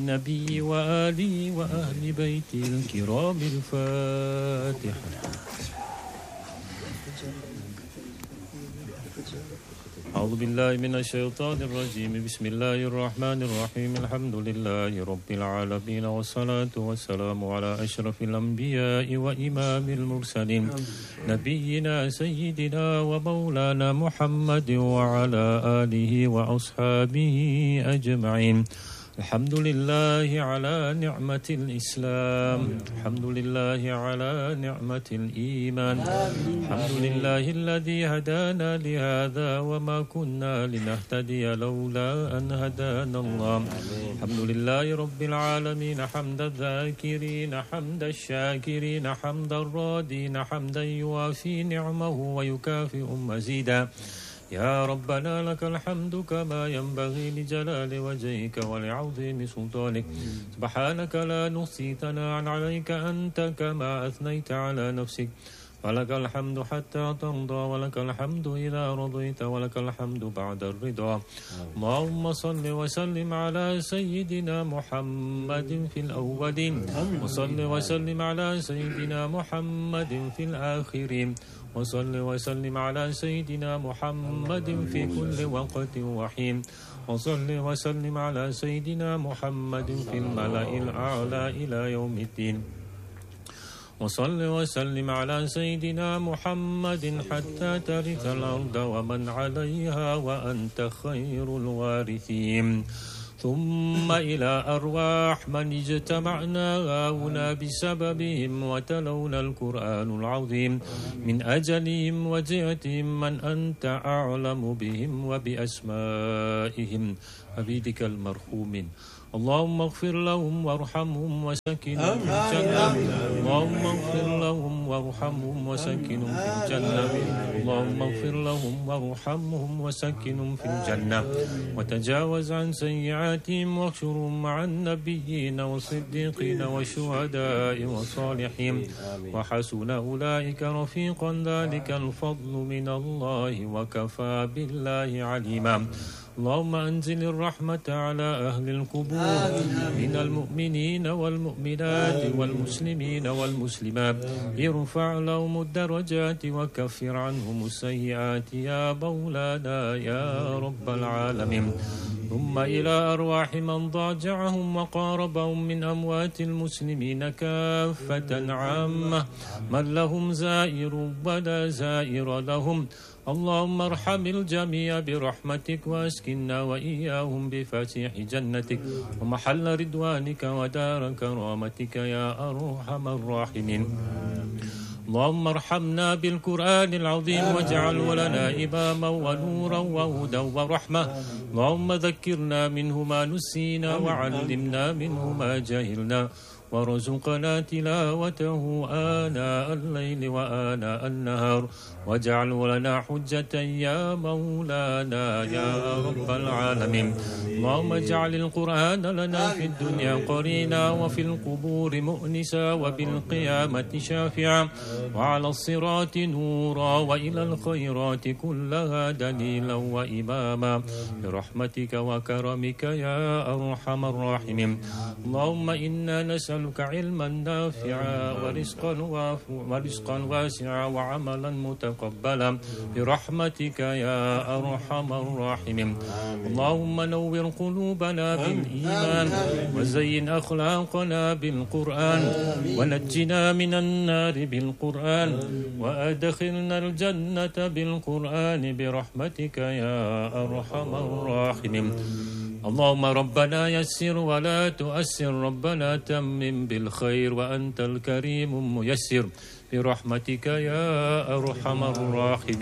النبي وآله وأهل بيته الكرام الفاتحة. أعوذ بالله من الشيطان الرجيم. بسم الله الرحمن الرحيم. الحمد لله رب العالمين، والصلاة والسلام على أشرف الأنبياء وإمام المرسلين نبينا سيدنا ومولانا محمد وعلى آله وأصحابه أجمعين. الحمد لله على نعمة الإسلام، الحمد لله على نعمة الإيمان، الحمد لله الذي هدانا لهذا وما كنا لنهتدي لولا أن هدانا الله. الحمد لله رب العالمين، حمد الذاكرين، حمد الشاكرين، حمد الرادين، حمدا يوافي نعمه ويكافئ مزيدا. يا ربنا لك الحمد كما ينبغي لجلال وجهك ولعظيم سلطانك. سبحانك لا نحصي ثناء عليك أنت كما أثنيت على نفسك. ولك الحمد حتى ترضى، ولك الحمد إذا رضيت، ولك الحمد بعد الرضا. اللهم صل وسلم على سيدنا محمد في الأولين، وصل وسلم على سيدنا محمد في الآخرين، وصل وسلم على سيدنا محمد في كل وقت وحين، وصل وسلم على سيدنا محمد في الملأ الأعلى إلى يوم الدين، وصل وسلم على سيدنا محمد حتى ترث الأرض ومن عليها وأنت خير الوارثين. ثم إلى أرواح من اجتمعنا هنا بسببهم وتلونا القرآن العظيم من أجلهم وجهتهم، من أنت أعلم بهم وبأسمائهم عبيدك المرحومين. اللهم اغفر لهم وارحمهم وسكنهم في الجنة. اللهم اغفر لهم وارحمهم وسكنهم في الجنة. اللهم اغفر لهم وارحمهم وسكنهم في الجنة، وتجاوز عن سيئاتهم واحشرهم مع النبيين والصديقين والشهداء والصالحين، وحسن أولئك رفيقا. ذلك الفضل من الله وكفى بالله عليما. اللهم أنزل الرحمة على أهل القبور من المؤمنين والمؤمنات والمسلمين والمسلمات. ارفع لهم الدرجات وكفر عنهم السيئات يا مولانا يا رب العالمين. ثم إلى أرواح من ضاجعهم وقاربهم من أموات المسلمين كافة عامة، من لهم زائر ولا زائر لهم. اللهم ارحم الجميع برحمتك، واسكننا وإياهم بفسيح جنتك ومحل رضوانك ودار كرامتك يا أرحم الراحمين. اللهم ارحمنا بالقرآن العظيم واجعله لنا إماما ونورا وهدى ورحمة. اللهم ذكرنا منه ما نسينا وعلمنا منه ما جهلنا، وارزقنا تلاوته آناء الليل وآناء النهار، واجعله لنا حجة يا مولانا يا رب العالمين. اللهم اجعل القرآن لنا في الدنيا قرينا، وفي القبور مؤنسا، وبالقيامة شافعا، وعلى الصراط نورا، وإلى الخيرات كلها دليلا وإماما، برحمتك وكرمك يا أرحم الراحمين. اللهم إنا نسألك علما نافعا ورزقا واسعا وعملا متقبلا برحمتك يا أرحم الراحمين. اللهم نور قلوبنا بالإيمان، وزين أخلاقنا بالقرآن، ونجنا من النار بالقرآن، وأدخلنا الجنة بالقرآن برحمتك يا أرحم الراحمين. اللهم ربنا يسر ولا تؤسر، ربنا تمم بالخير وأنت الكريم الميسر برحمتك يا أرحم الراحمين.